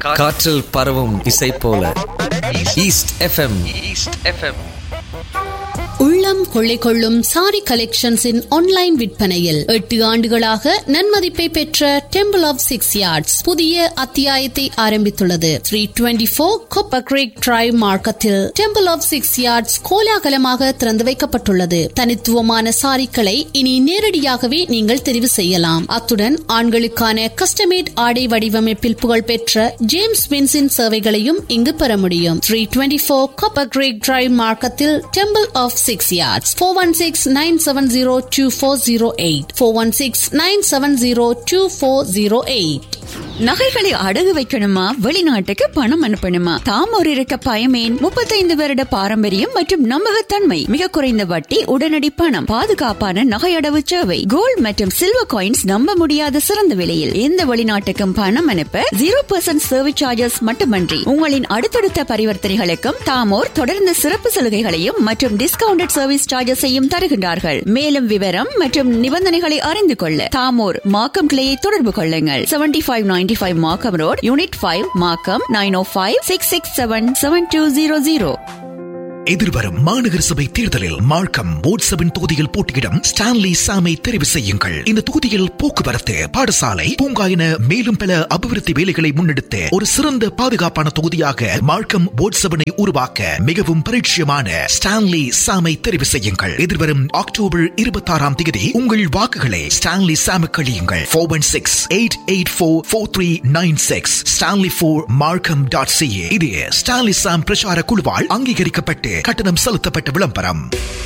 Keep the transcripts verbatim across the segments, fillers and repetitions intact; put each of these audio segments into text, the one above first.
காற்றில் பரவும் இசை போல ஈஸ்ட் எஃப்எம். East FM. உள்ளம் கொள்ளை கொள்ளும் சாரி கலெக்ஷன்ஸின் ஆன்லைன் விற்பனையில் எட்டு ஆண்டுகளாக நன்மதிப்பை பெற்ற டெம்பிள் ஆஃப் சிக்ஸ் யார்ட்ஸ் புதிய அத்தியாயத்தை ஆரம்பித்துள்ளது. Three twenty four copper Greek drive மார்க்கத்தில் டெம்பிள் ஆஃப் சிக்ஸ் யார்ட்ஸ் கோலாகலமாக திறந்து வைக்கப்பட்டுள்ளது. தனித்துவமான சாரிக்களை இனி நேரடியாகவே நீங்கள் தெரிவு செய்யலாம். அத்துடன் ஆண்களுக்கான கஸ்டமேட் ஆடை வடிவமைப்பில் புகழ் பெற்ற ஜேம்ஸ் வின்ஸின் சேவைகளையும் இங்கு பெற முடியும். Three twenty four copper Greek drive மார்க்கத்தில் temple of six yards. four one six nine seven zero two four zero eight four one six nine seven zero two four zero eight. நகைகளை அடகு வைக்கணுமா, வெளிநாட்டுக்கு பணம் அனுப்பணுமா? தாமோர் இருக்க பயமேன். முப்பத்தைந்து வருட பாரம்பரியம் மற்றும் நம்பகத்தன்மை, மிக குறைந்த வட்டி, உடனடி பணம், பாதுகாப்பான நகை அடவு சேவை, கோல்ட் மற்றும் சில்வர் காயின்ஸ் நம்ப முடியாத சிறந்த விலையில் எந்த வெளிநாட்டுக்கும் பணம் அனுப்ப ஜீரோ பர்சன்ட் சர்வீஸ் சார்ஜஸ் மட்டுமன்றி உங்களின் அடுத்தடுத்த பரிவர்த்தனைகளுக்கும் தாமோர் தொடர்ந்து சிறப்பு சலுகைகளையும் மற்றும் டிஸ்கவுண்டட் சர்வீஸ் சார்ஜஸையும் தருகின்றார்கள். மேலும் விவரம் மற்றும் நிபந்தனைகளை அறிந்து கொள்ள தாமோர் மார்க்கம் கிளையை தொடர்பு கொள்ளுங்கள். Seventy five ninety five Markham Road, Unit five, Markham nine oh five six six seven seven two zero zero. எதிர்வரும் மாநகர சபை தேர்தலில் மார்க்கம் வார்டு செவன் தொகுதியில் போட்டியிடும் ஸ்டான்லி சாமை தெரிவு செய்யுங்கள். இந்த தொகுதியில் போக்குவரத்து, பாடசாலை, பூங்கா என மேலும் பல அபிவிருத்தி வேலைகளை முன்னெடுத்து ஒரு சிறந்த பாதுகாப்பான தொகுதியாக மார்க்கம் வார்டு செவனை உருவாக்க மிகவும் பரிச்சயமான ஸ்டான்லி சாமை தெரிவு செய்யுங்கள். எதிர்வரும் அக்டோபர் இருபத்தி ஆறாம் தேதி உங்கள் வாக்குகளை ஸ்டான்லி சாமுக்கு அளியுங்கள். Four one six eight eight four four three nine six Stanley four மார்க்கம் டாட் சிஏ. இது ஸ்டான்லி சாம் பிரச்சார குழுவால் அங்கீகரிக்கப்பட்டு கட்டணம் செலுத்தப்பட்ட விளம்பரம்.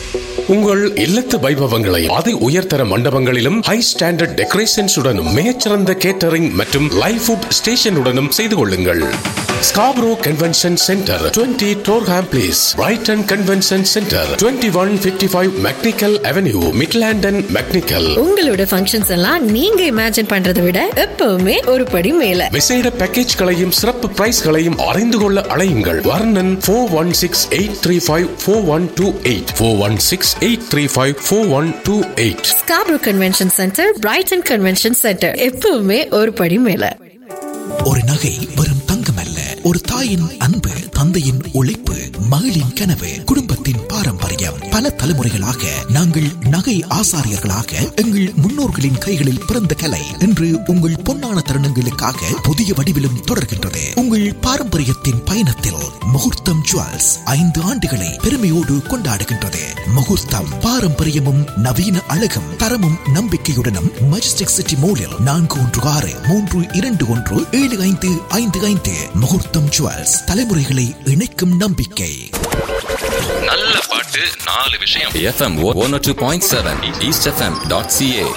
உங்கள் இல்லத்து வைபவங்களை அதி உயர்தர மண்டபங்களிலும் ஹை ஸ்டாண்டர்ட் டெக்கரேஷன்ஸ் உடனும் மிகச்சிறந்த கேட்டரிங் மற்றும் லைவ் ஃபுட் ஸ்டேஷனுடனும் செய்து கொள்ளுங்கள். Scarborough convention centre, twenty Durham place, Brayton convention centre, twenty one fifty five mechanical avenue, மிட்லாண்டன் mechanical. உங்களோட ஃபங்க்ஷன்ஸ் எல்லாம் நீங்க இமேஜின் பண்றதை விட எப்பவுமே ஒரு படி மேல. விசேட பேக்கேஜ்களையும் சிறப்பு பிரைஸ்களையும் அறிந்து கொள்ள அழையுங்கள். வர்ணன் four one six eight three five four one two eight four one six eight three five four one two eight. Scarborough convention centre, Brayton convention centre, எப்பவுமே ஒரு படி மேல. ஒரு நகை வெறும் தங்கம் அல்ல, ஒரு தாயின் அன்பு, தந்தையின் உழைப்பு, மகளின் கனவு, குடும்பத்தின் பாரம்பரியம். பல தலைமுறைகளாக நாங்கள் நகை ஆசாரியர்களாக எங்கள் முன்னோர்களின் கைகளில் பிறந்த கலை இன்று உங்கள் பொன்னான தருணங்களுக்காக புதிய வடிவிலும் தொடர்கின்றது. உங்கள் பாரம்பரியத்தின் பயணத்தில் முகூர்த்தம் ஜுவல்ஸ் ஐந்து ஆண்டுகளை பெருமையோடு கொண்டாடுகின்றது. முகூர்த்தம், பாரம்பரியமும் நவீன அழகும், தரமும் நம்பிக்கையுடனும் மஜஸ்டிக் சிட்டி மோலில் நான்கு ஒன்று ஆறு மூன்று இரண்டு ஒன்று ஏழு ஐந்து ஐந்து ஐந்து. முகூர்த்தம் ஜுவல்ஸ், தலைமுறைகளை இணைக்கும் நம்பிக்கை. நல்ல பாட்டு, நாலு விஷயம். எஃப்எம் ஒன் ஓ two point seven east FM dot CA.